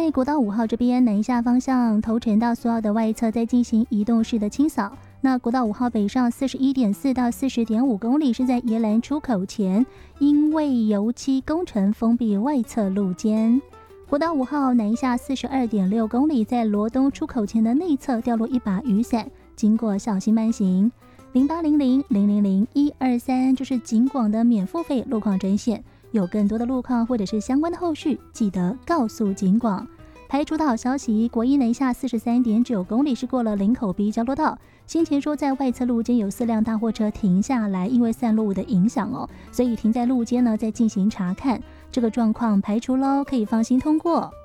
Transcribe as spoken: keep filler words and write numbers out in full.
在国道五号这边南下方向头城到苏澳的外侧在进行移动式的清扫。那国道五号北上 四十一点四 到 四十点五 公里是在宜兰出口前，因为油漆工程封闭外侧路肩。国道五号南下 四十二点六 公里，在罗东出口前的内侧掉落一把雨伞，经过小心慢行。零八零零零零零一二三就是警广的免付费路况专线，有更多的路况或者是相关的后续，记得告诉警广。排除的好消息，国一南下 四十三点九 公里是过了林口 B 交流道，先前说在外侧路肩有四辆大货车停下来，因为散落物的影响哦，所以停在路肩呢在进行查看，这个状况排除喽，可以放心通过。